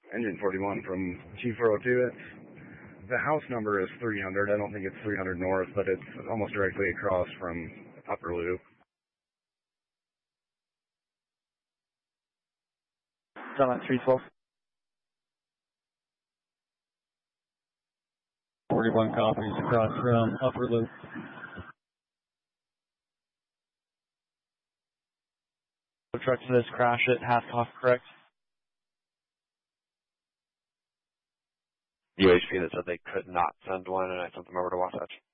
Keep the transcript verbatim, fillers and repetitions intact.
Engine forty-one from G four oh two. It's, the house number is three hundred. I don't think it's three hundred north, but it's almost directly across from Upper Loop. It's on at three twelve. forty-one copies across from Upper Loop. The truck says crash at Haskoff, correct? U H P that said they could not send one, and I sent them over to Wasatch.